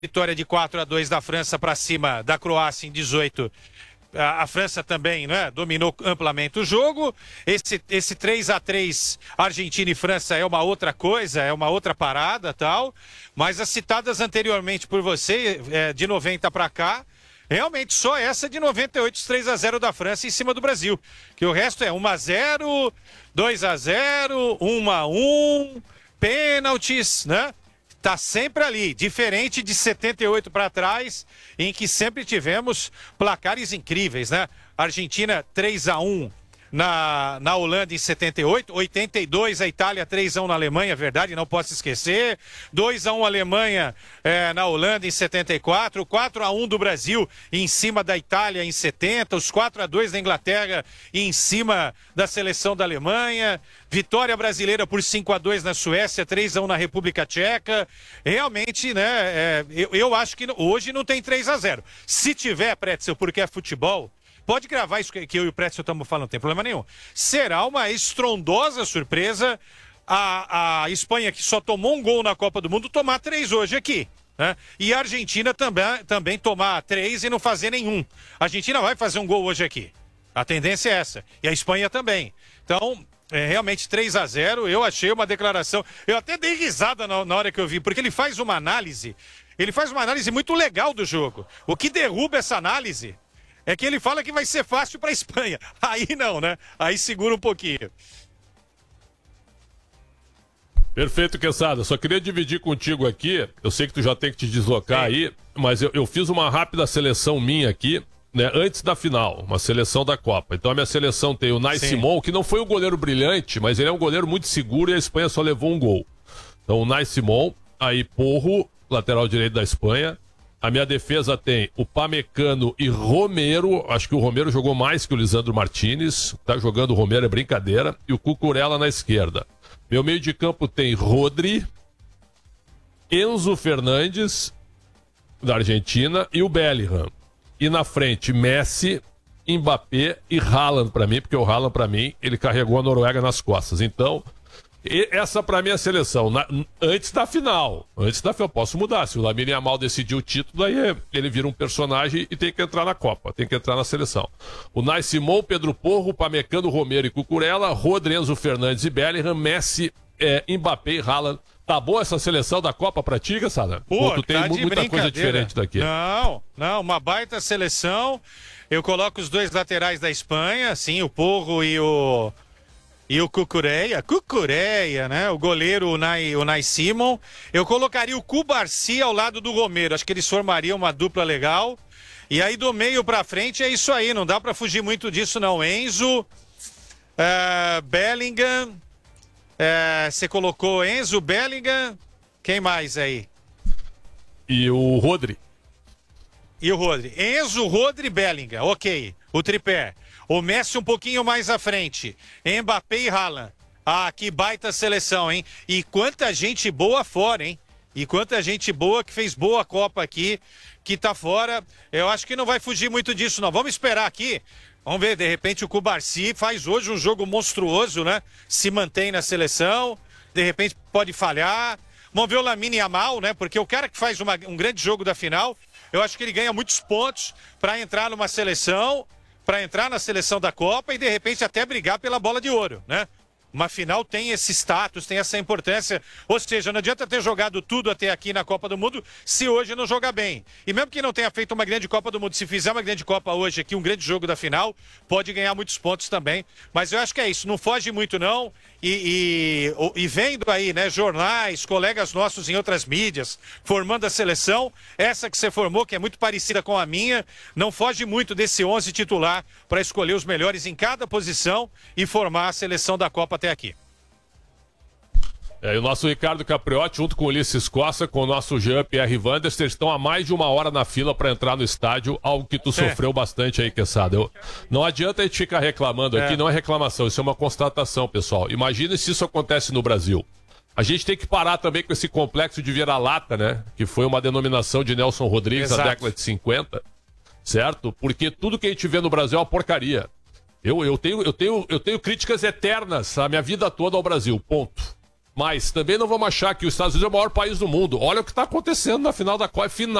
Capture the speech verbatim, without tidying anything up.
vitória de quatro a dois da França para cima da Croácia em dezoito. A, a França também, né, dominou amplamente o jogo. Esse, esse três a três Argentina e França é uma outra coisa, é uma outra parada, tal. Mas as citadas anteriormente por você, é, de noventa para cá, realmente só essa de noventa e oito, três a zero da França em cima do Brasil. Que o resto é um a zero, dois a zero, um a um, pênaltis, né? Tá sempre ali, diferente de setenta e oito para trás, em que sempre tivemos placares incríveis, né? Argentina três a um na, na Holanda em setenta e oito, oitenta e dois a Itália três a um na Alemanha, verdade, não posso esquecer, dois a um Alemanha é, na Holanda em setenta e quatro, quatro a um do Brasil em cima da Itália em setenta, os quatro a dois da Inglaterra em cima da seleção da Alemanha, vitória brasileira por cinco a dois na Suécia, três a um na República Tcheca, realmente, né, é, eu, eu acho que hoje não tem três a zero, se tiver, Pretzel, porque é futebol, pode gravar isso que eu e o Pretzel estamos falando, não tem problema nenhum. Será uma estrondosa surpresa a, a Espanha, que só tomou um gol na Copa do Mundo, tomar três hoje aqui. Né? E a Argentina também, também tomar três e não fazer nenhum. A Argentina vai fazer um gol hoje aqui. A tendência é essa. E a Espanha também. Então, é, realmente três a zero, eu achei uma declaração. Eu até dei risada na, na hora que eu vi, porque ele faz uma análise. Ele faz uma análise muito legal do jogo. O que derruba essa análise é que ele fala que vai ser fácil para a Espanha. Aí não, né? Aí segura um pouquinho. Perfeito, Quesada. Só queria dividir contigo aqui. Eu sei que tu já tem que te deslocar Sim. aí, mas eu, eu fiz uma rápida seleção minha aqui, né? Antes da final, uma seleção da Copa. Então a minha seleção tem o Nai Simon, que não foi um goleiro brilhante, mas ele é um goleiro muito seguro e a Espanha só levou um gol. Então o Nai Simon, aí Porro, lateral direito da Espanha. A minha defesa tem o Pamecano e Romero. Acho que o Romero jogou mais que o Lisandro Martinez. Tá jogando o Romero, é brincadeira. E o Cucurella na esquerda. Meu meio de campo tem Rodri, Enzo Fernandes, da Argentina, e o Bellingham. E na frente, Messi, Mbappé e Haaland pra mim, porque o Haaland pra mim, ele carregou a Noruega nas costas. Então, e essa pra mim é a seleção, na, antes da final, antes da final, posso mudar, se o Lamine Yamal decidir o título, aí ele vira um personagem e tem que entrar na Copa, tem que entrar na seleção. O Nai Simon, Pedro Porro, Pamecano, Romero e Cucurella, Rodri, Enzo Fernandes e Bellingham, Messi, é, Mbappé e Haaland. Tá boa essa seleção da Copa pra ti, Sada? Pô, Ou tu tem tá muita coisa diferente daqui? Não, não, uma baita seleção, eu coloco os dois laterais da Espanha, sim, o Porro e o... E o Cucureia, Cucureia, né? O goleiro, o Nai, o Nai Simon. Eu colocaria o Cubarsi ao lado do Romero. Acho que eles formariam uma dupla legal. E aí do meio pra frente é isso aí. Não dá pra fugir muito disso, não. Enzo, uh, Bellingham. Uh, você colocou Enzo, Bellingham. Quem mais aí? E o Rodri. E o Rodri. Enzo, Rodri, Bellingham. Ok. O tripé. O Messi um pouquinho mais à frente. Mbappé e Haaland. Ah, que baita seleção, hein? E quanta gente boa fora, hein? E quanta gente boa que fez boa Copa aqui, que tá fora. Eu acho que não vai fugir muito disso, não. Vamos esperar aqui. Vamos ver, de repente o Cubarsi faz hoje um jogo monstruoso, né? Se mantém na seleção. De repente pode falhar. Vamos ver o Lamine Yamal, né? Porque o cara que faz uma, um grande jogo da final, eu acho que ele ganha muitos pontos para entrar numa seleção... para entrar na seleção da Copa e de repente até brigar pela bola de ouro, né? Uma final tem esse status, tem essa importância, ou seja, não adianta ter jogado tudo até aqui na Copa do Mundo se hoje não jogar bem. E mesmo que não tenha feito uma grande Copa do Mundo, se fizer uma grande Copa hoje aqui, um grande jogo da final, pode ganhar muitos pontos também. Mas eu acho que é isso, não foge muito não, e, e, e vendo aí, né, jornais, colegas nossos em outras mídias, formando a seleção, essa que você formou, que é muito parecida com a minha, não foge muito desse onze titular para escolher os melhores em cada posição e formar a seleção da Copa até aqui. É, e o nosso Ricardo Capriotti, junto com o Ulisses Costa, com o nosso Jean-Pierre Wanderster, estão há mais de uma hora na fila para entrar no estádio, algo que tu é. sofreu bastante aí, Quesada. Eu... Não adianta a gente ficar reclamando aqui, é. não é reclamação, isso é uma constatação, pessoal. Imagina se isso acontece no Brasil. A gente tem que parar também com esse complexo de vira-lata, né? Que foi uma denominação de Nelson Rodrigues Exato. na década de cinquenta, certo? Porque tudo que a gente vê no Brasil é uma porcaria. Eu, eu, tenho, eu, tenho, eu tenho críticas eternas a minha vida toda ao Brasil, ponto. Mas também não vamos achar que os Estados Unidos é o maior país do mundo. Olha o que está acontecendo na final da Copa. Final